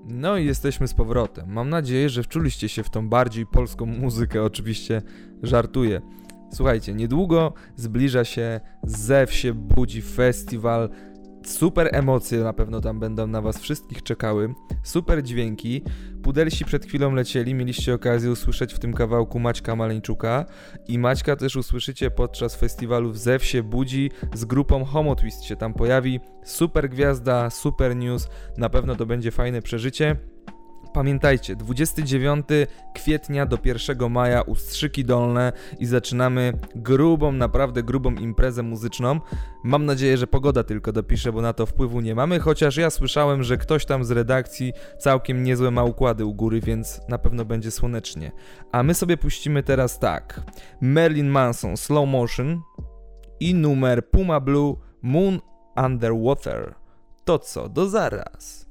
No i jesteśmy z powrotem. Mam nadzieję, że wczuliście się w tą bardziej polską muzykę. Oczywiście żartuję. Słuchajcie, niedługo zbliża się Zew się budzi festiwal. Super emocje na pewno tam będą na was wszystkich czekały. Super dźwięki. Pudelsi przed chwilą lecieli. Mieliście okazję usłyszeć w tym kawałku Maćka Maleńczuka. I Maćka też usłyszycie podczas festiwalu Zew się budzi z grupą Homo Twist się tam pojawi. Super gwiazda, super news. Na pewno to będzie fajne przeżycie. Pamiętajcie, 29 kwietnia do 1 maja Ustrzyki Dolne i zaczynamy grubą, naprawdę grubą imprezę muzyczną. Mam nadzieję, że pogoda tylko dopisze, bo na to wpływu nie mamy, chociaż ja słyszałem, że ktoś tam z redakcji całkiem niezłe ma układy u góry, więc na pewno będzie słonecznie. A my sobie puścimy teraz tak. Marilyn Manson, Slow Motion i numer Puma Blue, Moon Underwater. To co, do zaraz.